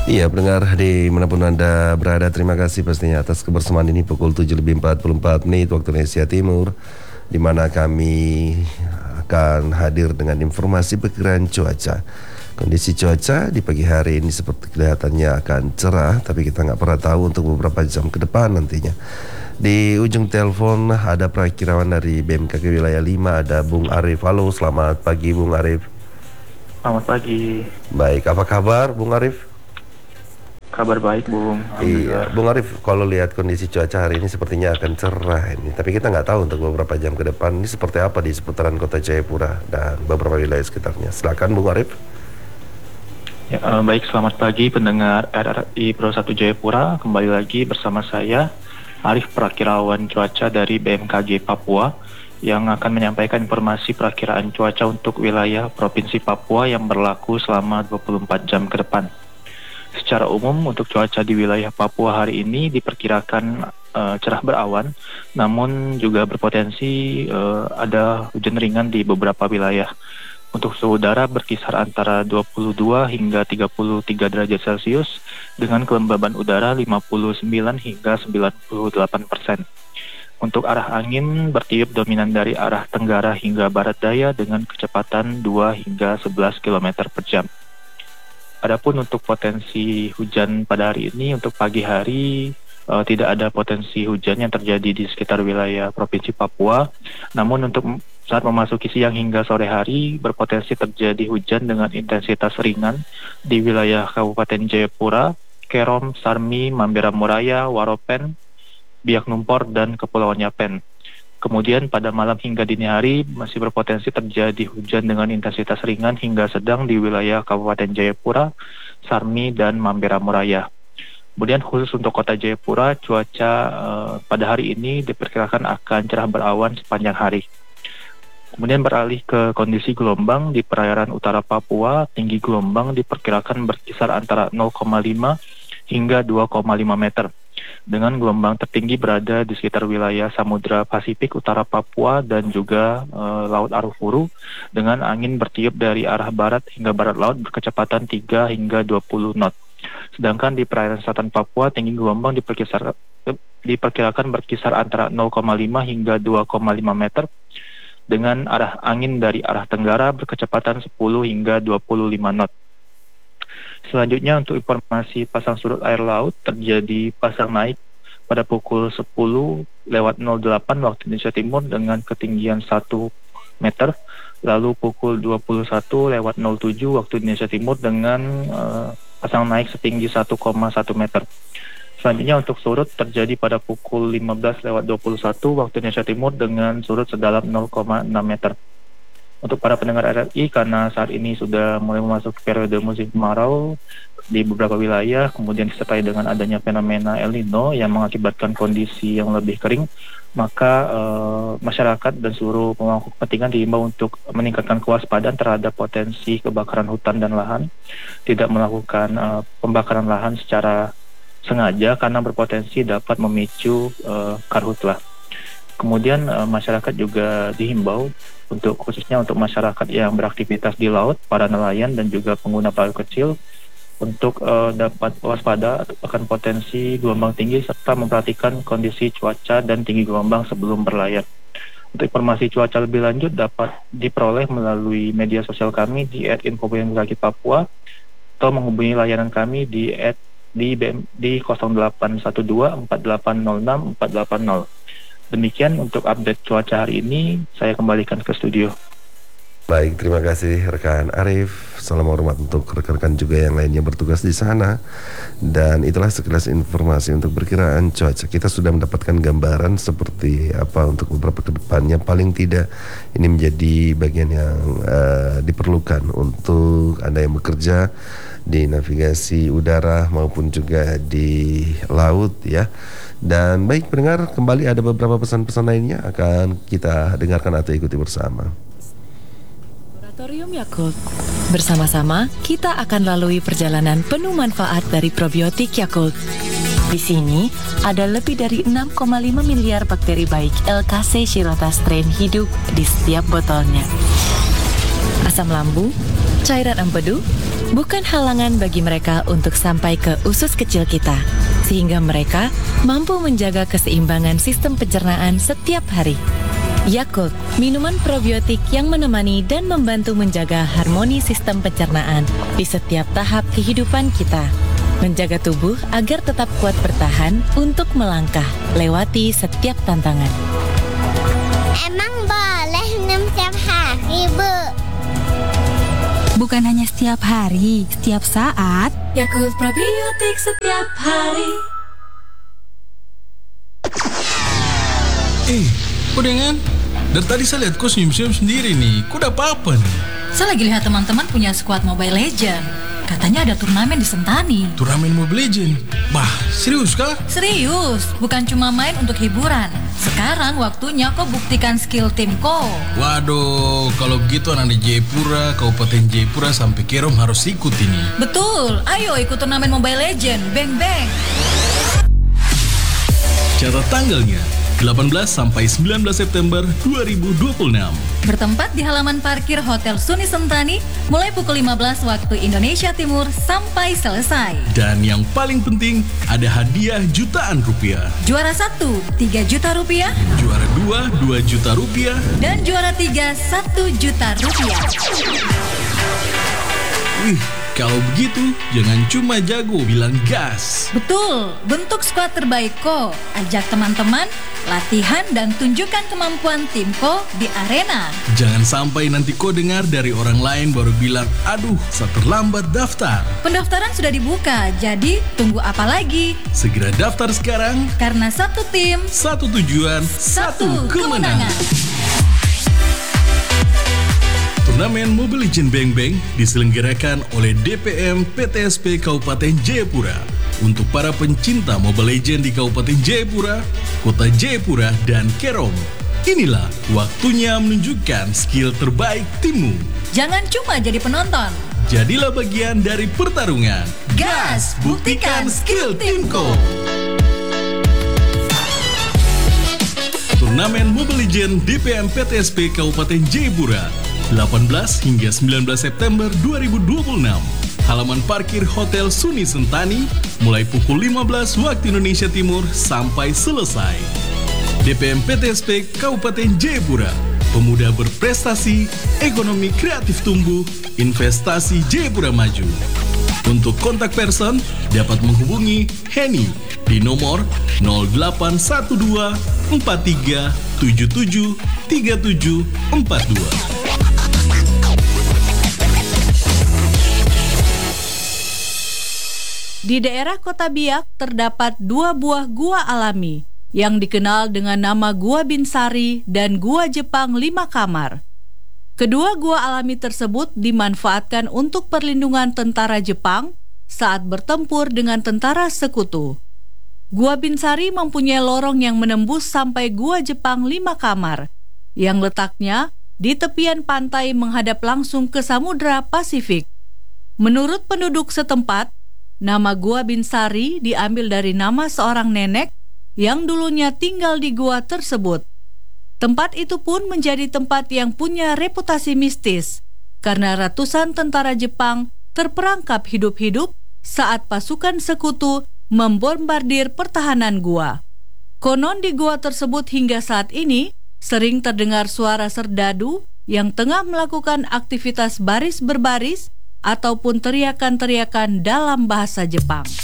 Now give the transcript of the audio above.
Iya, pendengar dimanapun Anda berada, terima kasih pastinya atas kebersamaan ini pukul 7:44 waktu Indonesia Timur, di mana kami akan hadir dengan informasi perkiraan cuaca. Kondisi cuaca di pagi hari ini seperti kelihatannya akan cerah, tapi kita nggak pernah tahu untuk beberapa jam ke depan nantinya. Di ujung telepon ada perakirawan dari BMKG Wilayah 5, ada Bung Arif. Halo, selamat pagi Bung Arif. Selamat pagi. Baik, apa kabar Bung Arif? Kabar baik, Bung. Iya, Alhamdulillah. Bung Arif, kalau lihat kondisi cuaca hari ini sepertinya akan cerah ini. Tapi kita nggak tahu untuk beberapa jam ke depan ini seperti apa di seputaran kota Jayapura dan beberapa wilayah sekitarnya. Silakan Bung Arif. Ya, baik, selamat pagi pendengar RRI Pro 1 Jayapura. Kembali lagi bersama saya, Arif, perakirawan cuaca dari BMKG Papua, yang akan menyampaikan informasi perakiraan cuaca untuk wilayah Provinsi Papua yang berlaku selama 24 jam ke depan. Secara umum untuk cuaca di wilayah Papua hari ini diperkirakan cerah berawan, namun juga berpotensi ada hujan ringan di beberapa wilayah. Untuk suhu udara berkisar antara 22 hingga 33 derajat Celcius dengan kelembaban udara 59 hingga 98%. Untuk arah angin bertiup dominan dari arah tenggara hingga barat daya dengan kecepatan 2 hingga 11 km per jam. Adapun untuk potensi hujan pada hari ini, untuk pagi hari tidak ada potensi hujan yang terjadi di sekitar wilayah Provinsi Papua. Namun untuk saat memasuki siang hingga sore hari berpotensi terjadi hujan dengan intensitas ringan di wilayah Kabupaten Jayapura, Kerom, Sarmi, Mambera Muraya, Waropen, Biak Numpor, dan Kepulauan Yapen. Kemudian pada malam hingga dini hari masih berpotensi terjadi hujan dengan intensitas ringan hingga sedang di wilayah Kabupaten Jayapura, Sarmi, dan Mambera Muraya. Kemudian khusus untuk kota Jayapura, cuaca pada hari ini diperkirakan akan cerah berawan sepanjang hari. Kemudian beralih ke kondisi gelombang di perairan utara Papua, tinggi gelombang diperkirakan berkisar antara 0,5 hingga 2,5 meter. Dengan gelombang tertinggi berada di sekitar wilayah Samudra Pasifik utara Papua dan juga Laut Arafuru dengan angin bertiup dari arah barat hingga barat laut berkecepatan 3 hingga 20 knot. Sedangkan di perairan selatan Papua tinggi gelombang diperkirakan berkisar antara 0,5 hingga 2,5 meter dengan arah angin dari arah tenggara berkecepatan 10 hingga 25 knot. Selanjutnya untuk informasi pasang surut air laut, terjadi pasang naik pada pukul 10:08 waktu Indonesia Timur dengan ketinggian 1 meter, lalu pukul 21:07 waktu Indonesia Timur dengan pasang naik setinggi 1,1 meter. Selanjutnya untuk surut terjadi pada pukul 15:21 waktu Indonesia Timur dengan surut sedalam 0,6 meter. Untuk para pendengar RRI, karena saat ini sudah mulai memasuki periode musim kemarau di beberapa wilayah, kemudian disertai dengan adanya fenomena El Nino yang mengakibatkan kondisi yang lebih kering, maka masyarakat dan seluruh pemangku kepentingan diimbau untuk meningkatkan kewaspadaan terhadap potensi kebakaran hutan dan lahan, tidak melakukan pembakaran lahan secara sengaja karena berpotensi dapat memicu karhutlah. Kemudian masyarakat juga dihimbau untuk khususnya untuk masyarakat yang beraktivitas di laut, para nelayan dan juga pengguna perahu kecil untuk dapat waspada akan potensi gelombang tinggi serta memperhatikan kondisi cuaca dan tinggi gelombang sebelum berlayar. Untuk informasi cuaca lebih lanjut dapat diperoleh melalui media sosial kami di @info.bmkg-papua atau menghubungi layanan kami di 0812 4806 480. Demikian untuk update cuaca hari ini, saya kembalikan ke studio. Baik, terima kasih rekan Arif. Salam hormat untuk rekan-rekan juga yang lainnya bertugas di sana. Dan itulah sekilas informasi untuk perkiraan cuaca. Kita sudah mendapatkan gambaran seperti apa untuk beberapa kedepannya. Paling tidak ini menjadi bagian yang diperlukan untuk Anda yang bekerja di navigasi udara maupun juga di laut ya. Dan baik pendengar, kembali ada beberapa pesan-pesan lainnya akan kita dengarkan atau ikuti bersama. Laboratorium Yakult. Bersama-sama kita akan lalui perjalanan penuh manfaat dari probiotik Yakult. Di sini ada lebih dari 6,5 miliar bakteri baik LKC Shirota strain hidup di setiap botolnya. Asam lambung, cairan empedu, bukan halangan bagi mereka untuk sampai ke usus kecil kita, sehingga mereka mampu menjaga keseimbangan sistem pencernaan setiap hari. Yakult, minuman probiotik yang menemani dan membantu menjaga harmoni sistem pencernaan di setiap tahap kehidupan kita. Menjaga tubuh agar tetap kuat bertahan untuk melangkah lewati setiap tantangan. Emang boleh minum setiap hari, Bu? Bukan hanya setiap hari, setiap saat. Yakult probiotik setiap hari. Kok dengan? Dari tadi saya lihat kau senyum-senyum sendiri nih. Kau udah apa-apa nih? Saya lagi lihat teman-teman punya skuad Mobile Legend. Katanya ada turnamen di Sentani. Turnamen Mobile Legend? Bah, serius kah? Serius, bukan cuma main untuk hiburan. Sekarang waktunya kau buktikan skill tim kau. Waduh, kalau begitu anak di Jayapura, Kabupaten Jayapura sampai Kerom harus ikut ini. Betul, ayo ikut turnamen Mobile Legend. Bang bang. Catat tanggalnya, 18 sampai 19 September 2026. Bertempat di halaman parkir Hotel Suni Sentani mulai pukul 15 waktu Indonesia Timur sampai selesai. Dan yang paling penting, ada hadiah jutaan rupiah. Juara 1, 3 juta rupiah. Juara 2, 2 juta rupiah. Dan juara 3, 1 juta rupiah. Kalau begitu, jangan cuma jago, bilang gas. Betul, bentuk skuad terbaik Ko. Ajak teman-teman, latihan dan tunjukkan kemampuan tim Ko di arena. Jangan sampai nanti kau dengar dari orang lain baru bilang, aduh, saya terlambat daftar. Pendaftaran sudah dibuka, jadi tunggu apa lagi? Segera daftar sekarang, Karena satu tim, satu tujuan, satu kemenangan. Turnamen Mobile Legend Bang Bang diselenggarakan oleh DPM PTSP Kabupaten Jayapura untuk para pencinta Mobile Legend di Kabupaten Jayapura, Kota Jayapura, dan Kerom. Inilah waktunya menunjukkan skill terbaik timmu. jangan cuma jadi penonton. Jadilah bagian dari pertarungan. Gas, buktikan skill timku. Turnamen Mobile Legend DPM PTSP Kabupaten Jayapura 18 hingga 19 September 2026. Halaman parkir Hotel Suni Sentani mulai pukul 15 waktu Indonesia Timur sampai selesai. DPM PTSP Kabupaten Jayapura, pemuda berprestasi, ekonomi kreatif tumbuh, investasi Jayapura maju. Untuk kontak person dapat menghubungi Henny di nomor 0812 43 77 37 42. Di daerah Kota Biak terdapat 2 buah gua alami yang dikenal dengan nama Gua Binsari dan Gua Jepang 5 kamar. Kedua gua alami tersebut dimanfaatkan untuk perlindungan tentara Jepang saat bertempur dengan tentara sekutu. Gua Binsari mempunyai lorong yang menembus sampai Gua Jepang 5 kamar yang letaknya di tepian pantai menghadap langsung ke Samudra Pasifik. Menurut penduduk setempat, nama Gua Binsari diambil dari nama seorang nenek yang dulunya tinggal di gua tersebut. Tempat itu pun menjadi tempat yang punya reputasi mistis karena ratusan tentara Jepang terperangkap hidup-hidup saat pasukan sekutu membombardir pertahanan gua. Konon di gua tersebut hingga saat ini sering terdengar suara serdadu yang tengah melakukan aktivitas baris berbaris ataupun teriakan-teriakan dalam bahasa Jepang.